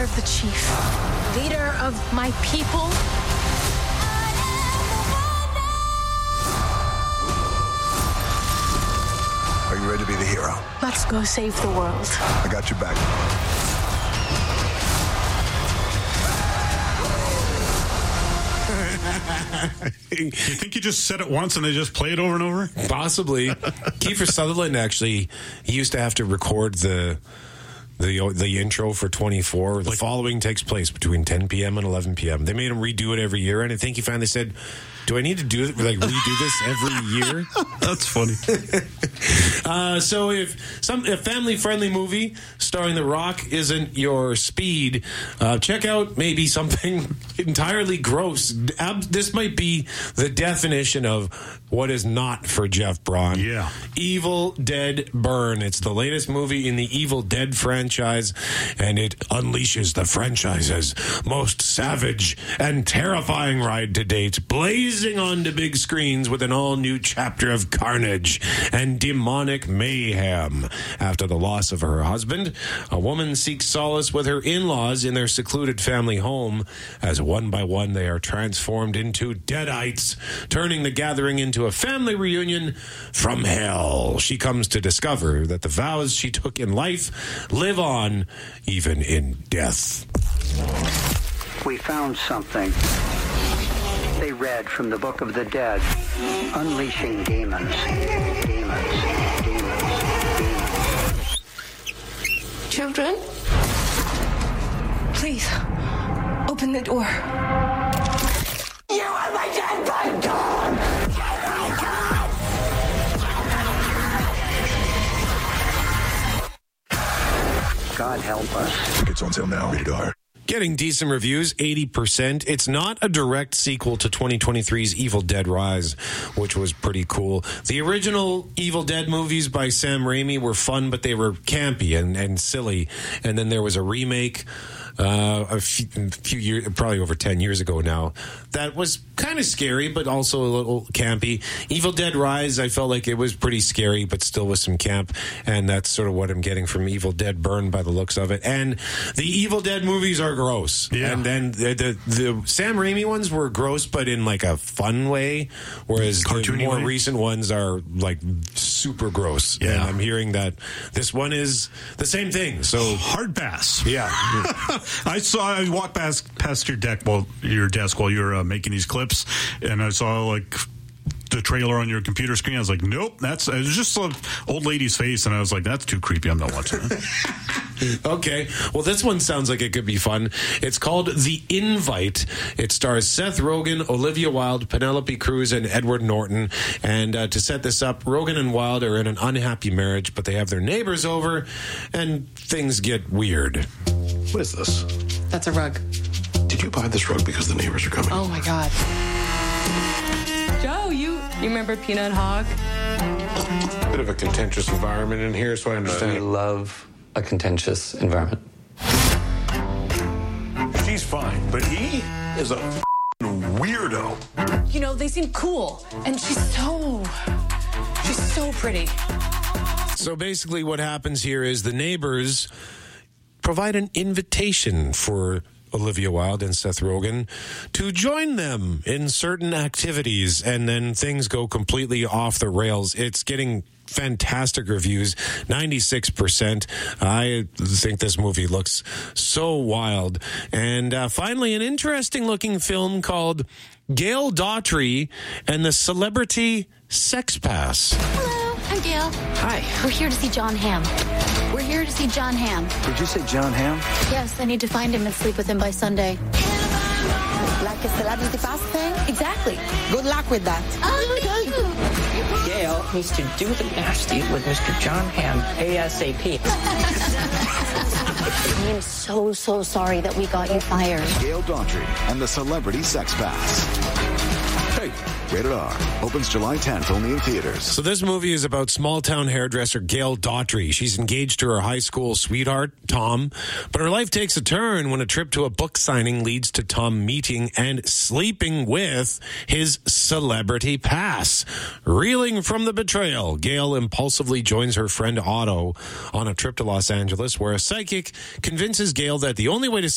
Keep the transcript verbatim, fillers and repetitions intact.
serve the chief, leader of my people. Are you ready to be the hero? Let's go save the world. I got your back. You think you just said it once and they just play it over and over? Possibly. Kiefer Sutherland, actually, he used to have to record the the the intro for twenty-four. The like, following takes place between ten p.m. and eleven p.m. They made him redo it every year, and I think he finally said, do I need to do it, like redo this every year? That's funny. uh, so if some a family-friendly movie starring The Rock isn't your speed, uh, check out maybe something entirely gross. Ab- this might be the definition of what is not for Jeff Braun. Yeah. Evil Dead Burn. It's the latest movie in the Evil Dead franchise, and it unleashes the franchise's most savage and terrifying ride to date. Blaze onto big screens with an all-new chapter of carnage and demonic mayhem. After the loss of her husband, a woman seeks solace with her in-laws in their secluded family home, as one by one they are transformed into deadites, turning the gathering into a family reunion from hell. She comes to discover that the vows she took in life live on even in death. We found something. They read from the Book of the Dead, unleashing demons, demons, demons, demons. Children, please, open the door. You are my dead blood dog! God help us. It's on sale now, rated R. Getting decent reviews, eighty percent. It's not a direct sequel to twenty twenty-three's Evil Dead Rise, which was pretty cool. The original Evil Dead movies by Sam Raimi were fun, but they were campy and, and silly. And then there was a remake uh, a few, a few years, probably over ten years ago now, that was kind of scary, but also a little campy. Evil Dead Rise, I felt like it was pretty scary, but still with some camp. And that's sort of what I'm getting from Evil Dead Burn by the looks of it. And the Evil Dead movies are gross. Yeah. And then the, the the Sam Raimi ones were gross, but in like a fun way, whereas Cartoony the more way? recent ones are like super gross. Yeah. And I'm hearing that this one is the same thing. So hard pass. Yeah. I saw I walked past past your deck while your desk while you were uh, making these clips, and I saw like the trailer on your computer screen. I was like, nope, that's it was just an old lady's face, and I was like, that's too creepy. I'm not watching it. Okay. Well, this one sounds like it could be fun. It's called The Invite. It stars Seth Rogen, Olivia Wilde, Penelope Cruz, and Edward Norton. And uh, to set this up, Rogen and Wilde are in an unhappy marriage, but they have their neighbors over, and things get weird. What is this? That's a rug. Did you buy this rug because the neighbors are coming? Oh, my God. Joe, you, you remember Peanut Hog? Bit of a contentious environment in here, so I understand. We love a contentious environment. She's fine, but he is a weirdo. You know, they seem cool, and she's so, she's so pretty. So basically what happens here is the neighbors provide an invitation for Olivia Wilde and Seth Rogen to join them in certain activities, and then things go completely off the rails. It's getting fantastic reviews, ninety-six percent. I think this movie looks so wild. And uh, finally, an interesting looking film called Gail Daughtry and the Celebrity Sex Pass. Hello, I'm Gail. Hi. We're here to see John Hamm. We're here to see John Hamm. Did you say John Hamm? Yes, I need to find him and sleep with him by Sunday. Like a celebrity pass thing? Exactly. Good luck with that. Oh, thank you. Gail needs to do the nasty with Mister John Hamm ASAP. I am so, so sorry that we got you fired. Gail Daughtry and the Celebrity Sex Pass. Hey, rated R. Opens July tenth, only in theaters. So this movie is about small-town hairdresser Gail Daughtry. She's engaged to her high school sweetheart, Tom, but her life takes a turn when a trip to a book signing leads to Tom meeting and sleeping with his celebrity pass. Reeling from the betrayal, Gail impulsively joins her friend Otto on a trip to Los Angeles, where a psychic convinces Gail that the only way to